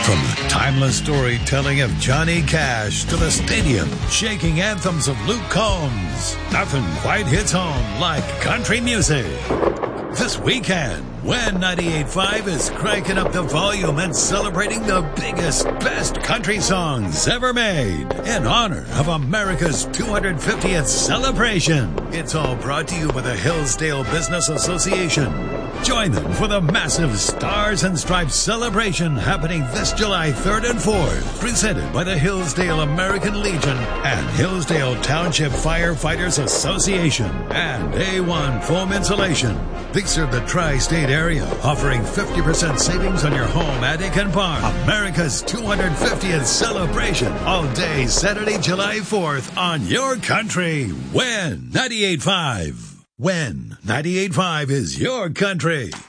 From the timeless storytelling of Johnny Cash to the stadium-shaking anthems of Luke Combs, nothing quite hits home like country music. This weekend, when 98.5 is cranking up the volume and celebrating the biggest, best country songs ever made in honor of America's 250th celebration. It's all brought to you by the Hillsdale Business Association. Join them for the massive Stars and Stripes celebration happening this July 3rd and 4th, presented by the Hillsdale American Legion and Hillsdale Township Firefighters Association and A1 Foam Insulation. They serve the tri-state area, offering 50% savings on your home, attic, and barn. America's 250th celebration all day Saturday, July 4th on your country. When 98.5. When 98.5 is your country.